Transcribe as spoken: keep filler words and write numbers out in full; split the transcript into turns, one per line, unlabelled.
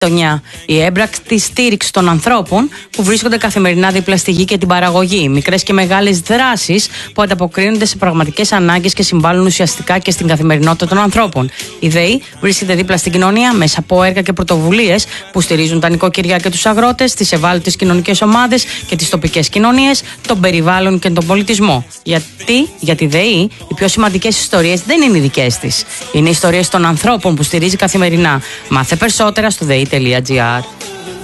Η έμπρακτη στήριξη των ανθρώπων που βρίσκονται καθημερινά δίπλα στη γη και την παραγωγή. Μικρές και μεγάλες δράσεις που ανταποκρίνονται σε πραγματικές ανάγκες και συμβάλλουν ουσιαστικά και στην καθημερινότητα των ανθρώπων. Η ΔΕΗ βρίσκεται δίπλα στην κοινωνία μέσα από έργα και πρωτοβουλίες που στηρίζουν τα νοικοκυριά και τους αγρότες, τις ευάλωτες κοινωνικές ομάδες και τις τοπικές κοινωνίες, τον περιβάλλον και τον πολιτισμό. Γιατί για τη ΔΕΗ οι πιο σημαντικές ιστορίες δεν είναι οι δικές της. Είναι οι ιστορίες των ανθρώπων που στηρίζει καθημερινά. Μάθε περισσότερα στο ΔΕΗ.